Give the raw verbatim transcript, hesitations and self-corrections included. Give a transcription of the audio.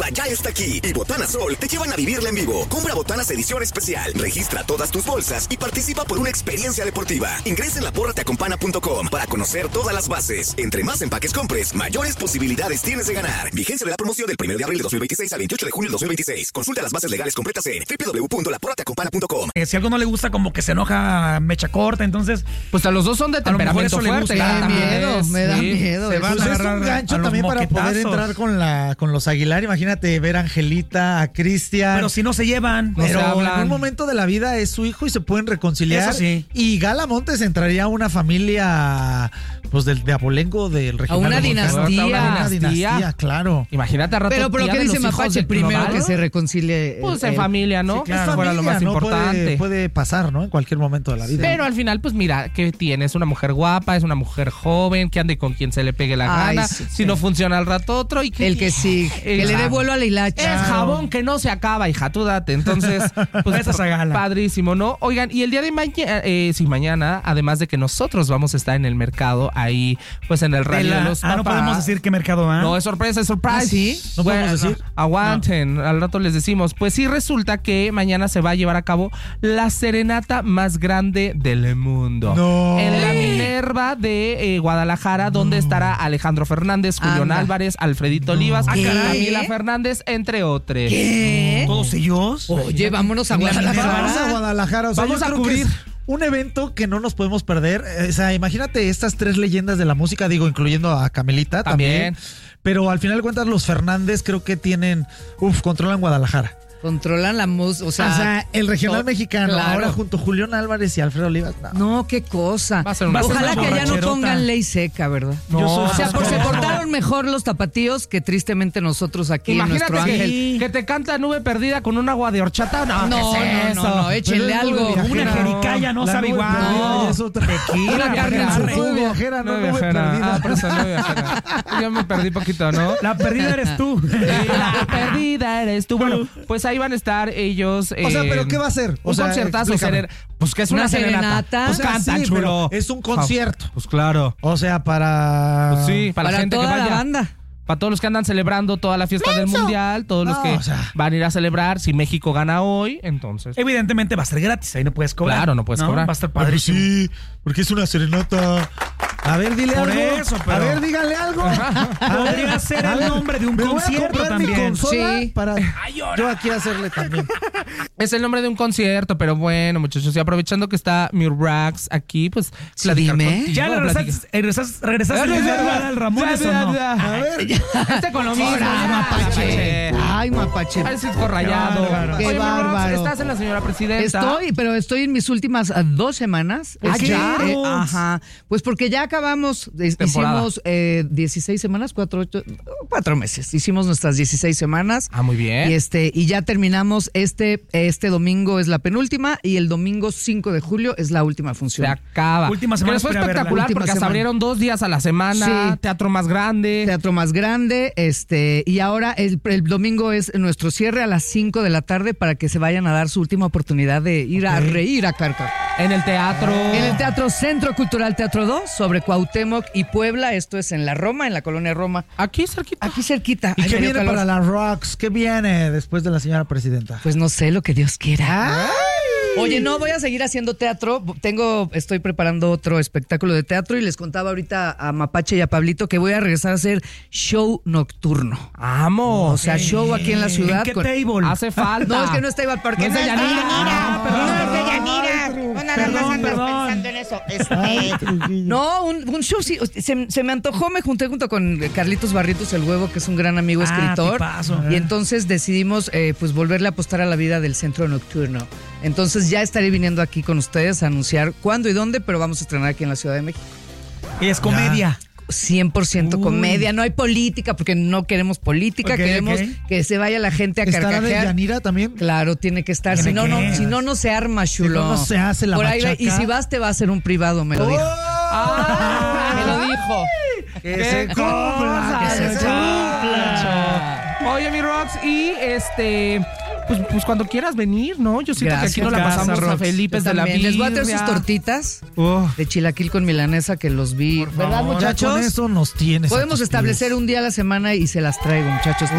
ya está aquí y Botana Sol te llevan a vivirla en vivo. Compra Botanas edición especial, registra todas tus bolsas y participa por una experiencia deportiva. Ingresa en la porra te acompaña punto com para conocer todas las bases. Entre más empaques compres, mayores posibilidades tienes de ganar. Vigencia de la promoción del primero de abril de dos mil veintiséis al veintiocho de junio de dos mil veintiséis. Consulta las bases legales completas en doble u doble u doble u punto la porra te acompaña punto com. Eh, si algo no le gusta, como que se enoja mecha corta, entonces... Pues a los dos son de temperamento fuerte. Me da miedo, me da miedo. Se van Pues a es agarrar un gancho a los también para moquetazos. poder entrar con la con los Aguilar. Imagínate ver a Angelita, a Cristian. Pero si no se llevan, pero no se hablan. en un momento de la vida es su hijo y se pueden reconciliar. Eso sí. Y Gala Montes entraría a una familia, pues del de Abolengo, del regional. A una dinastía. A una dinastía, dinastía, claro. Imagínate a rato. Pero, pero ¿qué dice Mapache? Primero que se reconcilie. Pues en familia, ¿no? Sí, claro. Fuera lo más ¿no? importante. Puede, puede pasar, ¿no? En cualquier momento de la vida. Pero al final, pues mira, ¿qué tiene? Es una mujer guapa, es una mujer joven, que ande con quien se le pegue la Ay, gana. sí, si sí. no funciona al rato otro. Y que, El que sí, que le dé vuelo a la hilacha. Es jabón que no se acaba, hija, tú date. Entonces, pues Esa Gala. padrísimo, ¿no? Oigan, y el día de mañana, eh, sí, mañana, además de que nosotros vamos a estar en el mercado, ahí, pues en el radio de, la, los ah, papás. no podemos decir qué mercado va. No, es sorpresa, es surprise. ¿Ah, sí? ¿No podemos decir? Aguanten, no. Al rato les decimos. Pues sí, resulta que mañana se va a llevar a cabo la serenata más grande del mundo. No. En la Minerva de eh, Guadalajara, no. donde estará Alejandro Fernández, Julián Anda. Álvarez, Alfredito No. Olivas, Ah, Camila Fernández, entre otros. ¿Qué? ¿Todos ellos? Oye, vámonos a Guadalajara. Vamos a Guadalajara. O sea, Vamos yo a creo que cubrir. es un evento que no nos podemos perder. O sea, imagínate estas tres leyendas de la música, digo, incluyendo a Camelita también. También. Pero al final de cuentas, los Fernández creo que tienen, uf, controlan Guadalajara. Controlan la música, o sea, o sea, el regional to- mexicano, claro. ahora junto a Julián Álvarez y Alfredo Olivas. No, No, qué cosa. Va a ser una- Ojalá va a ser que una ya no borracherota. pongan ley seca, ¿verdad? No, soy- O sea, por se No. portaron mejor los tapatíos que tristemente nosotros aquí en Imagínate nuestro que, ángel. que te canta Nube Perdida con un agua de horchata. No, No, ¿qué es no, eso? no, no, échenle Pero es algo. nube viajera. Una jericaya no La sabe nube igual. perdida No. es otra. Tequila, Una carne en su agarre. jugo. viajera, no Nube nube viajera. perdida. Ah, por eso nube viajera. Yo me perdí poquito, ¿no? La perdida eres tú. La perdida eres tú. Bueno, pues ahí van a estar ellos. O sea, eh, ¿pero qué va a hacer? O Un sea, conciertazo. explícame. Seren- Pues que es una, Una serenata. serenata. Pues O sea, cantan, sí, chulo. pero es un concierto. Pues claro. O sea, para... Pues sí, para, Para la gente toda que la vaya. banda. Para todos los que andan celebrando toda la fiesta del mundial, todos los No, que o sea. van a ir a celebrar. Si México gana hoy, entonces. Evidentemente va a ser gratis, ahí no puedes cobrar. Claro, no puedes cobrar. Va a estar Pero padrísimo. sí, porque es una serenata. A ver, dile Por algo. eso, pero- A ver, díganle algo. A Podría ver, ser a el ver, nombre de un me voy a concierto comprar mi también. consola Sí. para yo aquí hacerle también. Es el nombre de un concierto, pero bueno, muchachos, y aprovechando que está Mirax aquí, pues Sí, platicar dime. contigo, ¿Ya platicar. regresaste, regresaste, regresaste Ya, de ya, ver ya, al Ramones ya, o no? ya, ya. A ver, Este con lo mismo. Ahora, ya, Mapache. Ay, Mapache. Ay, Cisco rayado. Qué bárbaro. Qué Oye, Mirax, bárbaro. estás en la señora presidenta. Estoy, pero estoy en mis últimas ah, dos semanas. ¿Ah, Es que, ya? eh, ajá. Pues porque ya acabamos, eh, Temporada. hicimos eh, dieciséis semanas, cuatro, ocho, cuatro meses. Hicimos nuestras dieciséis semanas. Ah, muy bien. Y este, y ya terminamos este, este domingo es la penúltima y el domingo cinco de julio es la última Se función. acaba. Última semana Pero fue para verla. espectacular Última porque hasta semana. abrieron dos días a la semana, Sí. teatro más grande. Teatro más grande, este, y ahora el, el domingo es nuestro cierre a las cinco de la tarde para que se vayan a dar su última oportunidad de ir a reír a Carca. En el teatro. En el Teatro Centro Cultural Teatro dos, sobre Cuauhtémoc y Puebla. Esto es en la Roma, en la colonia Roma. Aquí cerquita. Aquí cerquita. ¿y Ay, qué me dio viene calor. para las Rocks? ¿Qué viene después de la señora presidenta? Pues no sé, lo que Dios quiera. Oye, no, voy a seguir haciendo teatro. Tengo, estoy preparando otro espectáculo de teatro y les contaba ahorita a Mapache y a Pablito que voy a regresar a hacer show nocturno. Amo. O sea, show aquí en la ciudad. ¿En qué con- table? Hace falta. No, es que no está igual porque No es de Yanira. Ah, perdón, No, es perdón. de Yanira. No, nada Perdón, más andas perdón. pensando en eso. Este, Ay, Trujillo. No, un, un show, sí, se, se me antojó, me junté junto con Carlitos Barrientos el Huevo, que es un gran amigo Ah, escritor. tipazo. Y entonces decidimos eh, pues volverle a apostar a la vida del centro nocturno. Entonces ya estaré viniendo aquí con ustedes a anunciar cuándo y dónde, pero vamos a estrenar aquí en la Ciudad de México. Es comedia. cien por ciento Uy. comedia, no hay política, porque no queremos política, Ok, queremos ok. que se vaya la gente a ¿Estará de carcajear. Yanira también? Claro, tiene que estar. Si Tiene no, no, que. si no, no se arma, chulo. no, no se hace la Por ahí va- machaca. Y si vas, te va a hacer un privado, me lo dijo. Ah, Me lo dijo. Que ¡Qué se cumpla, cosa, que se muchacho! Oye, mi Rox, y este, pues, pues cuando quieras venir, ¿no? Yo siento Gracias. que aquí nos la Casa, pasamos a Rox. Felipe Yo de la también. Les voy a traer sus birria. tortitas Uf. de chilaquil con milanesa que los vi. ¿Verdad, Ya muchachos? con eso nos tienes. Podemos a tus establecer pies. un día a la semana y se las traigo, muchachos.